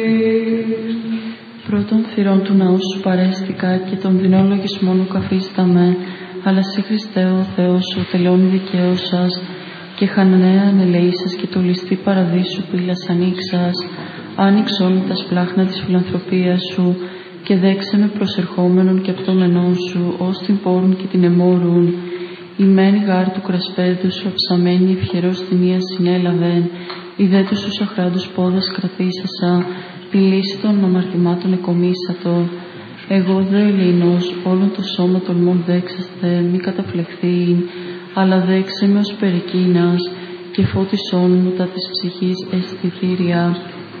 Πρώτων θυρών του ναού σου παρέστηκα και των δεινών λογισμών ουκαφίσταμε, αλλά σε Χριστέ ο Θεός, ο τελώνει δικαίωσας, και χανανέα ανελεήσας και το ληστή παραδείσου πύλας ανοίξας, άνοιξ όλη τα σπλάχνα της φιλανθρωπίας σου, και δέξε με προσερχόμενον και απτόμενον σου, ως την πόρουν και την εμόρουν. Η μεν γάρ του κρασπέδου σου αψαμένη ευχερός την ία συνέλαβεν, η δε τους τους αχράντους πόδας κρατήσασα, τη λύση των αμαρτημάτων εκομίσατο. Εγώ δε ελεηνός, όλον το σώμα τολμών δέξαστε, μη καταφλεχθείν, αλλά δέξε με ως περικίνας, και φώτισόν μου τα της ψυχής αισθητήρια.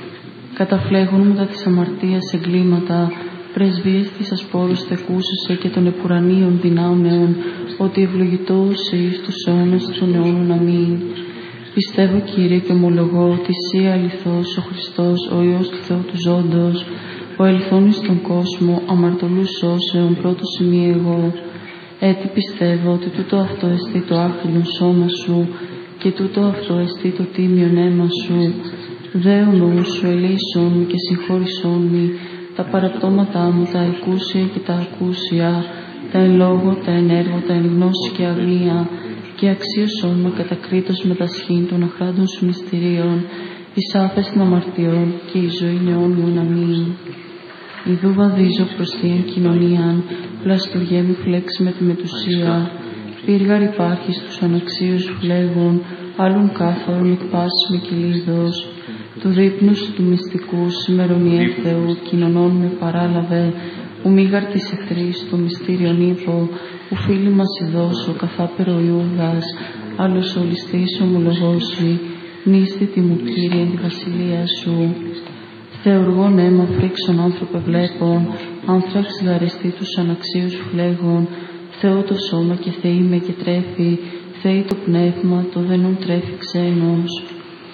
Καταφλέγουν μου τα της αμαρτίας εγκλήματα, πρεσβείες της ασπόρους θεκούσουσε και των επουρανίων δυνάμεων, ότι ευλογητός εις τους αιώνας των αιώνων. Αμήν. Πιστεύω, Κύριε, και ομολογώ ότι Εσύ αληθώς ο Χριστός, ο Υιός του Θεού του ζώντος, ο ελθόν εις τον κόσμο, αμαρτωλούς σώσεων, πρώτος ημί εγώ. Έτσι πιστεύω ότι τούτο αυτό εστί το άχυλον σώμα Σου και τούτο αυτό εστί το τίμιον αίμα Σου. Δε ο νους Σου ελεήσον και συγχώρησόν μη τα παραπτώματά μου, τα εκούσια και τα ακούσια, τα εν λόγω, τα εν έργο, τα εν γνώση και αγνία, και αξίωσόν με κατακρίτως με τα σχήν των αχράντων Σου μυστηρίων, εις άφες των αμαρτιών και η ζωή αιώνιον. Αμήν. Ιδού βαδίζω προς Θείαν κοινωνίαν, πλαστουργέ μη φλέξει με τη μετουσία. Πύργαρ υπάρχει στους αναξίους φλέγων, άλλων κάθαρων εκπάσεις με κυλίδος. Του δείπνου σου του μυστικού, σημερονιέ Θεού, κοινωνών με παράλαβε, ου μήγαρ της εχθρής, το μυστήριον ύπο, ου φίλοι μας ειδώσω, καθάπερο Ιούδας, άλλος ο ληστής ομολογώσει, νίστητη μου Κύριε τη βασιλεία Σου. Θεουργών αίμα φρίξον άνθρωπε βλέπων, άνθραξ γαριστή τους αναξίους φλέγων, Θεό το σώμα και Θεή με και τρέφει, Θεή το πνεύμα, το δενόν τρέφει ξένος.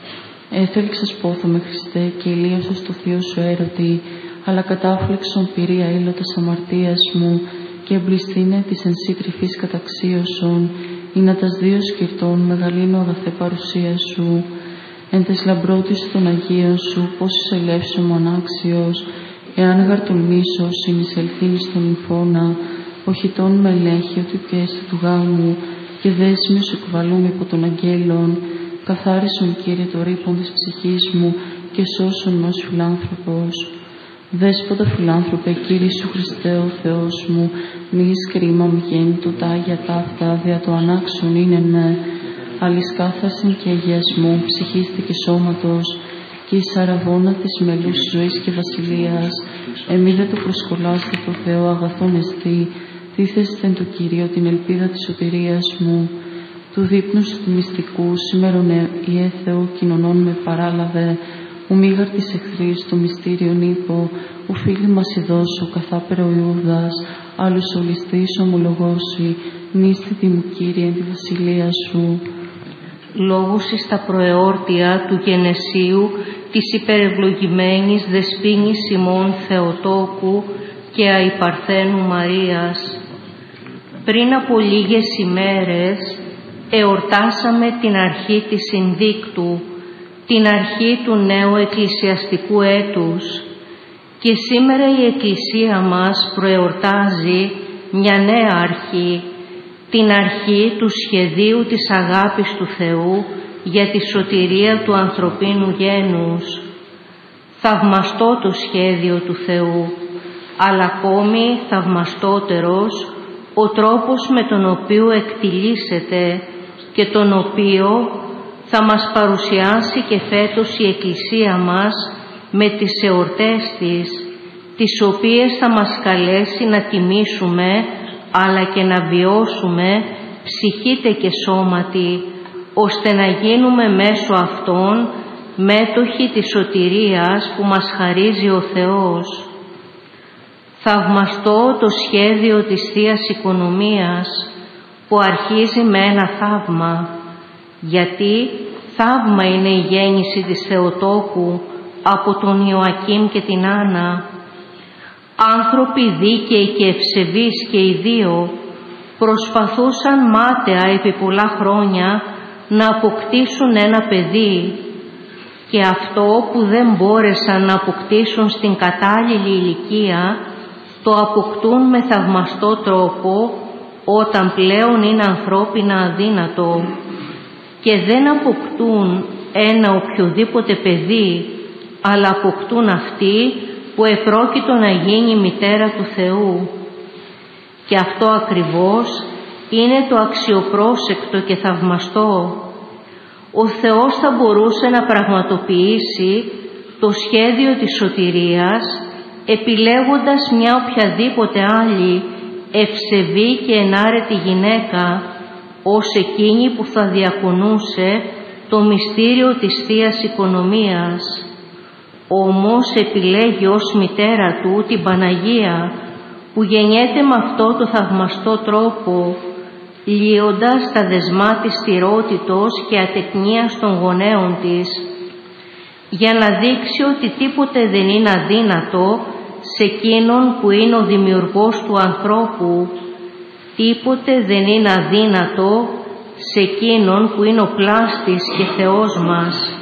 Έθελξες πόθο με Χριστέ και ηλίωσες το θείο Σου έρωτη, αλλά κατάφλεξον πυρία ήλωτας αμαρτίας μου και εμπληστήνε της εν σύ τρυφής καταξίωσον, ή να τας δύο σκυρτών μεγαλύνω αγαθέ παρουσία Σου. Εν τες λαμπρότης των Αγίων Σου, πώς εισελεύσω μου ανάξιος, εάν γαρτολμήσω συνεισελθήν στον νυμφώνα, οχητών με ελέγχει ότι πιέστη του γάμου, και δέσμιος εκβαλούμε υπό των αγγέλων, καθάρισον Κύριε το ρήπον της ψυχής μου, και σώσον με ως φιλάνθρωπος. Δέσποτα φιλάνθρωπε, Κύριε Σου Χριστέ ο Θεός μου, μη εις κρίμα μη γέννητο τα Άγια ταύτα, δια το ανάξον είναι με, αλλης κάθαρσιν και αγιασμού, ψυχίστη και σώματος, και η σαραβώνα της μελούς ζωής και βασιλείας, εμεί δε το προσκολάστε το Θεό αγαθόν εστί, τίθεστε το Κύριο την ελπίδα της σωτηρίας μου. Του δείπνου σου του μυστικού, σήμερον Ιε Θεού κοινωνών με παράλαβε, ου μήγαρ της εχθρής το μυστήριον ύπο, ου φίλοι μας ειδώσω, καθάπερο Ιούδας, άλλος ο ληστής ομολογώσει, νίστητη μου Κύριε τη βασιλεία Σου. Λόγους εις τα προεόρτια του γενεσίου της υπερευλογημένης δεσποίνης ημών Θεοτόκου και αϊπαρθένου Μαρίας. Πριν από λίγες ημέρες εορτάσαμε την αρχή της Συνδίκτου, την αρχή του νέου εκκλησιαστικού έτους, και σήμερα η Εκκλησία μας προεορτάζει μια νέα αρχή, την αρχή του σχεδίου της αγάπης του Θεού για τη σωτηρία του ανθρωπίνου γένους. Θαυμαστό το σχέδιο του Θεού, αλλά ακόμη θαυμαστότερος ο τρόπος με τον οποίο εκτιλήσεται και τον οποίο θα μας παρουσιάσει και φέτος η Εκκλησία μας με τις εορτές της, τις οποίες θα μας καλέσει να τιμήσουμε αλλά και να βιώσουμε ψυχήτε και σώματι, ώστε να γίνουμε μέσω αυτών μέτοχοι της σωτηρίας που μας χαρίζει ο Θεός. Θαυμαστό το σχέδιο της Θείας Οικονομίας, που αρχίζει με ένα θαύμα, γιατί θαύμα είναι η γέννηση της Θεοτόκου από τον Ιωακήμ και την Άννα. Άνθρωποι δίκαιοι και ευσεβείς και οι δύο προσπαθούσαν μάταια επί πολλά χρόνια να αποκτήσουν ένα παιδί. και αυτό που δεν μπόρεσαν να αποκτήσουν στην κατάλληλη ηλικία, το αποκτούν με θαυμαστό τρόπο όταν πλέον είναι ανθρώπινα αδύνατο, και δεν αποκτούν ένα οποιοδήποτε παιδί, αλλά αποκτούν αυτή που επρόκειτο να γίνει μητέρα του Θεού. Και αυτό ακριβώς είναι το αξιοπρόσεκτο και θαυμαστό. Ο Θεός θα μπορούσε να πραγματοποιήσει το σχέδιο της σωτηρίας επιλέγοντας μια οποιαδήποτε άλλη ευσεβή και ενάρετη γυναίκα ως εκείνη που θα διακονούσε το μυστήριο της Θείας Οικονομίας. Όμως επιλέγει ως μητέρα του την Παναγία, που γεννιέται με αυτό το θαυμαστό τρόπο, λύοντας τα δεσμά της στηρότητος και ατεκνίας των γονέων της, για να δείξει ότι τίποτε δεν είναι αδύνατο σε εκείνον που είναι ο δημιουργός του ανθρώπου, τίποτε δεν είναι αδύνατο σε εκείνον που είναι ο πλάστης και Θεός μας.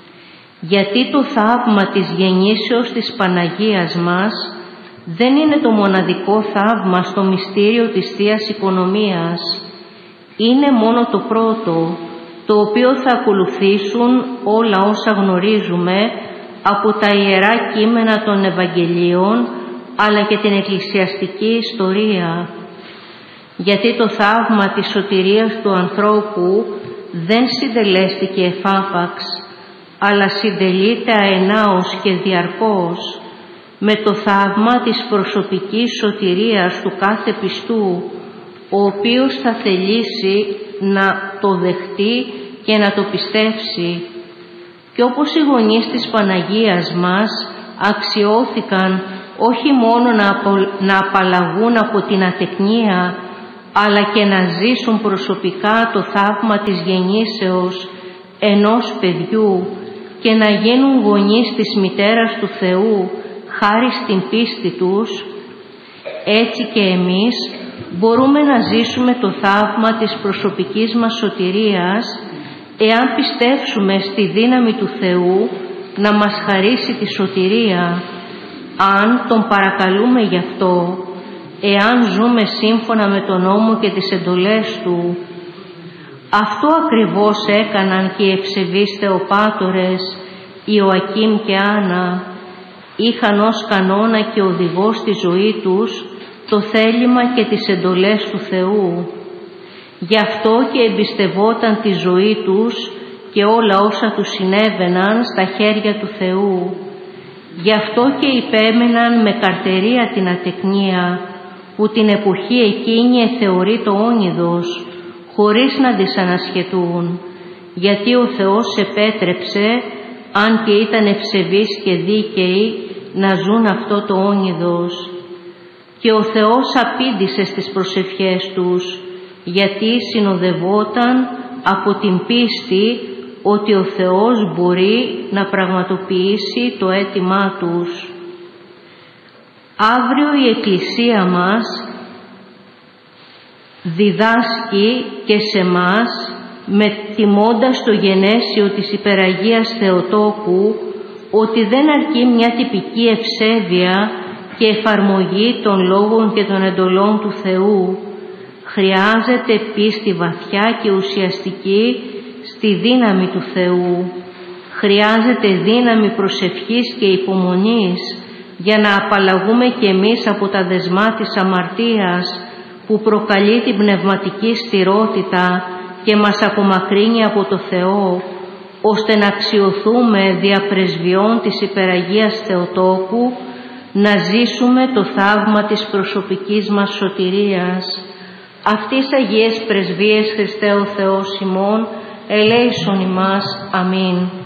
Γιατί το θαύμα της γεννήσεως της Παναγίας μας δεν είναι το μοναδικό θαύμα στο μυστήριο της Θείας Οικονομίας. Είναι μόνο το πρώτο, το οποίο θα ακολουθήσουν όλα όσα γνωρίζουμε από τα Ιερά Κείμενα των Ευαγγελίων, αλλά και την εκκλησιαστική ιστορία. Γιατί το θαύμα της σωτηρίας του ανθρώπου δεν συντελέστηκε εφάπαξ, αλλά συντελείται αενάως και διαρκώς, με το θαύμα της προσωπικής σωτηρίας του κάθε πιστού, ο οποίος θα θελήσει να το δεχτεί και να το πιστέψει. Και όπως οι γονείς της Παναγίας μας αξιώθηκαν όχι μόνο να απαλλαγούν από την ατεκνία, αλλά και να ζήσουν προσωπικά το θαύμα της γεννήσεως ενός παιδιού και να γίνουν γονείς της μητέρας του Θεού χάρη στην πίστη τους, έτσι και εμείς μπορούμε να ζήσουμε το θαύμα της προσωπικής μας σωτηρίας εάν πιστέψουμε στη δύναμη του Θεού να μας χαρίσει τη σωτηρία, αν Τον παρακαλούμε γι' αυτό, εάν ζούμε σύμφωνα με τον νόμο και τις εντολές Του. Αυτό ακριβώς έκαναν και οι ευσεβείς θεοπάτορες Ιωακήμ και Άννα. Είχαν ως κανόνα και οδηγό στη ζωή τους το θέλημα και τις εντολές του Θεού. Γι' αυτό και εμπιστευόταν τη ζωή τους και όλα όσα τους συνέβαιναν στα χέρια του Θεού. Γι' αυτό και υπέμεναν με καρτερία την ατεκνία, που την εποχή εκείνη εθεωρεί το όνειδος, χωρίς να τις ανασχετούν, γιατί ο Θεός επέτρεψε, αν και ήταν ευσεβείς και δίκαιοι, να ζουν αυτό το όνειδος. Και ο Θεός απήντησε στις προσευχές τους, γιατί συνοδευόταν από την πίστη ότι ο Θεός μπορεί να πραγματοποιήσει το αίτημά τους. Αύριο η Εκκλησία μας διδάσκει και σε μας, με τιμώντας το γενέσιο της Υπεραγίας Θεοτόκου, ότι δεν αρκεί μια τυπική ευσέβεια και εφαρμογή των λόγων και των εντολών του Θεού. Χρειάζεται πίστη βαθιά και ουσιαστική στη δύναμη του Θεού. Χρειάζεται δύναμη προσευχής και υπομονής για να απαλλαγούμε κι εμείς από τα δεσμά της αμαρτίας που προκαλεί την πνευματική στηρότητα και μας απομακρύνει από το Θεό, ώστε να αξιωθούμε δια πρεσβειών της Υπεραγίας Θεοτόκου, να ζήσουμε το θαύμα της προσωπικής μας σωτηρίας. Αυτής Αγίες Πρεσβείες Χριστέ ο Θεός ημών, ελέησον ημάς. Αμήν.